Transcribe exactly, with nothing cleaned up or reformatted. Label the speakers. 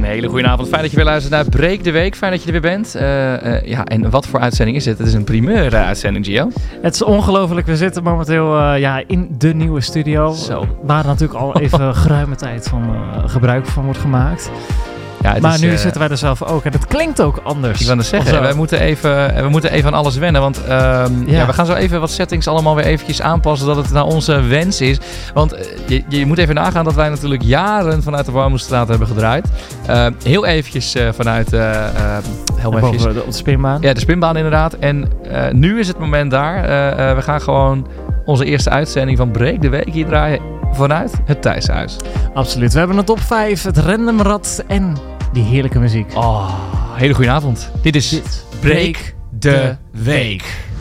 Speaker 1: hele goede avond. Fijn dat je weer luistert naar Breek de Week. Fijn dat je er weer bent. Uh, uh, ja, en wat voor uitzending is het? Het is een primeur uh, uitzending, Gio.
Speaker 2: Het is ongelooflijk. We zitten momenteel uh, ja, in de nieuwe studio.
Speaker 1: Zo.
Speaker 2: Waar natuurlijk al even geruime tijd van uh, gebruik van wordt gemaakt.
Speaker 1: Ja, het
Speaker 2: maar
Speaker 1: is,
Speaker 2: nu
Speaker 1: uh,
Speaker 2: zitten wij er zelf ook. En het klinkt ook anders.
Speaker 1: Ik wil het zeggen, wij moeten, even, we moeten even aan alles wennen. Want uh, ja. Ja, we gaan zo even wat settings allemaal weer eventjes aanpassen. Dat het naar onze wens is. Want uh, je, je moet even nagaan dat wij natuurlijk jaren vanuit de Warmoestraat hebben gedraaid. Uh, heel eventjes uh, vanuit... Uh, uh, heel eventjes.
Speaker 2: De, de spinbaan.
Speaker 1: Ja, de spinbaan inderdaad. En uh, nu is het moment daar. Uh, uh, we gaan gewoon onze eerste uitzending van Breek de Week hier draaien. Vanuit het Thijshuis.
Speaker 2: Absoluut. We hebben een top vijf, het randomrad en die heerlijke muziek.
Speaker 1: Oh, hele goede avond. Dit is
Speaker 2: Dit.
Speaker 1: Breek de Week.